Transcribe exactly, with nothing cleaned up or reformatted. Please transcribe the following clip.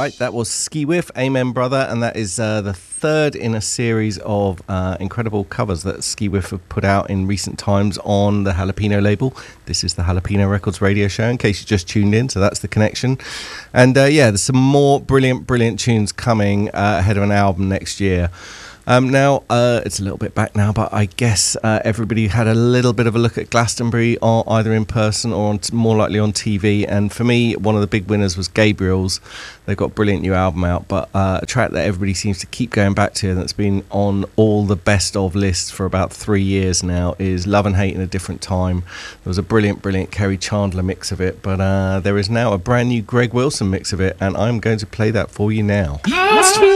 right, that was Ski Whiff, Amen Brother, and that is uh, the third in a series of uh, incredible covers that Ski Whiff have put out in recent times on the Jalapeno label. This is the Jalapeno Records radio show, in case you just tuned in, so that's the connection. And uh, yeah, there's some more brilliant, brilliant tunes coming uh, ahead of an album next year. Um, now, uh, it's a little bit back now, but I guess uh, everybody had a little bit of a look at Glastonbury, or either in person or on t- more likely on T V. And for me, one of the big winners was Gabriel's. They've got a brilliant new album out, but uh, a track that everybody seems to keep going back to and that's been on all the best of lists for about three years now is Love and Hate in a Different Time. There was a brilliant, brilliant Kerry Chandler mix of it, but uh, there is now a brand new Greg Wilson mix of it, and I'm going to play that for you now.